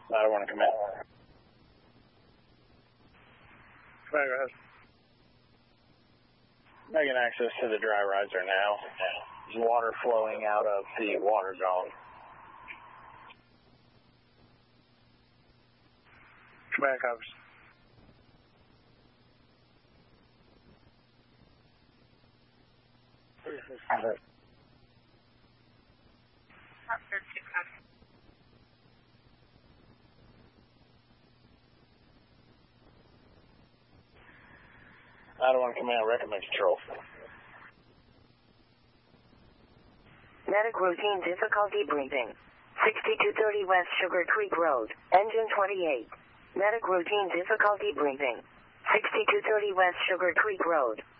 I don't want to commit. Go ahead. Making access to the dry riser now. There's water flowing out of the water zone. Command covers. I don't want to command recommend control. Medic routine difficulty briefing. 6230 West Sugar Creek Road, engine 28. Medic routine difficulty briefing. 6230 West Sugar Creek Road,